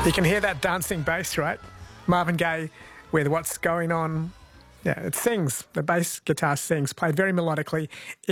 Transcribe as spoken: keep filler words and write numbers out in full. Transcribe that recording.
You can hear that dancing bass, right? Marvin Gaye with What's Going On. Yeah, it sings. The bass guitar sings, played very melodically.